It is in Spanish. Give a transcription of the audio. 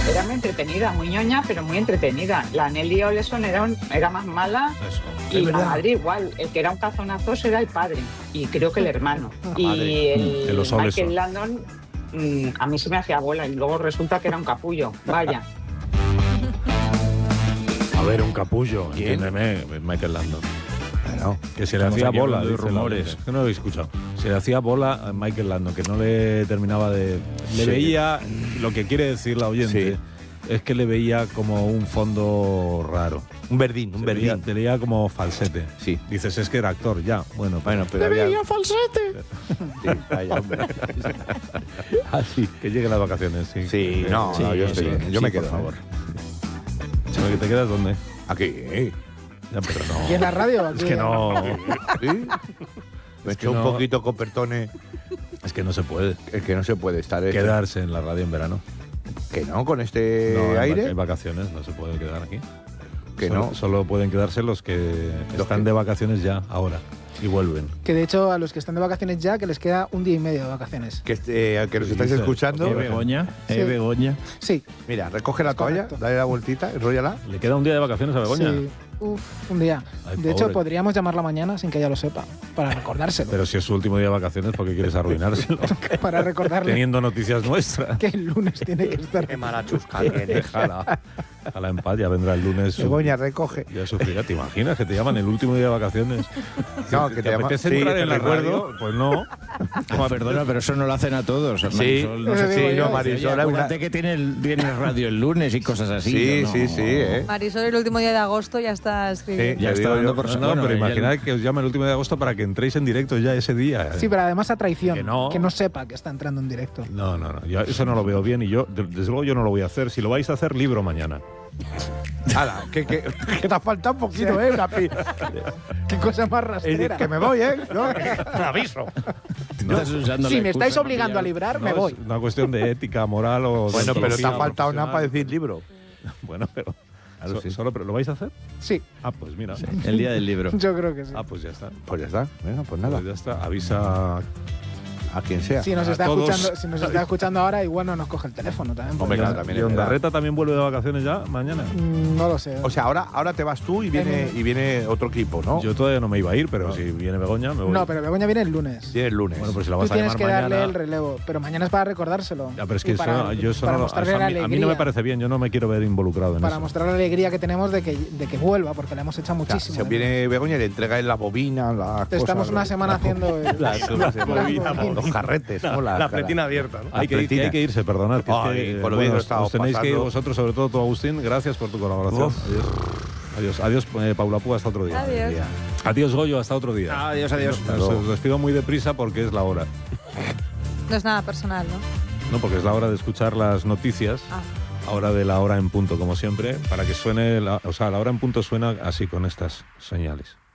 Era muy entretenida, muy ñoña, pero muy entretenida. La Nelly Oleson era más mala. Eso. Y la madre igual. El que era un cazonazo era el padre. Y creo que el hermano. Y el Michael Landon, a mí se me hacía bola. Y luego resulta que era un capullo. Vaya. A ver, un capullo. ¿Quién? Entiéndeme, Michael Landon. Bueno, que se le hacía bola, de rumores. Que no lo habéis escuchado. Se le hacía bola a Michael Landon, que no le terminaba de... Le veía, lo que quiere decir la oyente, es que le veía como un fondo raro. Un verdín. Te veía como falsete. Sí. Dices, es que era actor, ya. Bueno, pero te había... falsete. Sí, vaya, hombre. Así, que lleguen las vacaciones, sí. Sí, yo me quedo, por favor. ¿Que te quedas dónde? Aquí. Ya, pero no. ¿Y en la radio? Es que no. ¿Sí? Me eché un poquito copertone. Es que no se puede. Es que no se puede estar. Quedarse en la radio en verano. Que no, con este aire. En vacaciones no se puede quedar aquí. Que no. Solo pueden quedarse los que están de vacaciones ya, ahora. Y vuelven. Que de hecho a los que están de vacaciones ya, que les queda un día y medio de vacaciones. Que los estáis escuchando. Begoña. Sí. Begoña. Sí. Mira, recoge la toalla, dale la vueltita, enróllala. ¿Le queda un día de vacaciones a Begoña? Sí. Un día. Ay, de hecho, podríamos llamarla mañana sin que ella lo sepa, para recordárselo. Pero si es su último día de vacaciones, ¿por qué quieres arruinárselo? Para recordarle. Teniendo noticias nuestras. Que el lunes tiene que estar. Qué mala chusca que Déjala. Déjala en paz, ya vendrá el lunes. Begoña, recoge. Ya sufrirá. ¿Te imaginas que te llaman el último día de vacaciones? No, que te apetece entrar en la radio. Pues no. Perdona, pero eso no lo hacen a todos. Sí, Marisol, no sé sí, qué. no, Marisol. Acuérdate que tiene radio el lunes y cosas así. Sí. Marisol, el último día de agosto ya está escribiendo. Ya está dando por No, pero imaginad que os llame el último de agosto para que entréis en directo ya ese día. Sí, pero además a traición. Que no sepa que está entrando en directo. No. Yo eso no lo veo bien y yo, desde luego, yo no lo voy a hacer. Si lo vais a hacer, libro mañana. ¡Hala! Que te ha faltado un poquito, Qué cosa más rastrera. Que me voy, ¿no? Te aviso. Si me estáis obligando a librar, me voy. Es una cuestión de ética, moral o... Bueno, pero te ha faltado nada para decir libro. Bueno, pero... ¿Pero lo vais a hacer? Sí. Ah, pues mira. El día del libro. Yo creo que sí. Ah, pues ya está. Pues ya está. Venga, pues nada. Pues ya está. Avisa a quien sea. Si nos está escuchando ahora, igual no nos coge el teléfono también. Hombre, claro, también. ¿Y Ondarreta también vuelve de vacaciones ya mañana? No lo sé. O sea, ahora te vas tú y viene otro equipo, ¿no? Yo todavía no me iba a ir, pero si viene Begoña, me voy. No, pero Begoña viene el lunes. Viene el lunes. Bueno, pues si la Tú vas a tienes llamar que mañana... darle el relevo, pero mañana es para recordárselo. Ya, pero es que yo eso no mostrarle la alegría. A mí no me parece bien, yo no me quiero ver involucrado en eso. Para mostrar la alegría que tenemos de que vuelva, porque le hemos echado muchísimo. O sea, viene Begoña y le entrega la bobina, las cosas. Estamos una semana haciendo los carretes, la pletina abierta, ¿no? Hay que irse, perdonad. Os tenéis que ir vosotros, sobre todo tú, Agustín. Gracias por tu colaboración. Adiós, Paula Pú, hasta otro día. Adiós, Goyo, hasta otro día. Adiós. Os despido muy deprisa porque es la hora. No es nada personal, ¿no? No, porque es la hora de escuchar las noticias. Ahora de la hora en punto, como siempre, para que suene... la hora en punto suena así, con estas señales.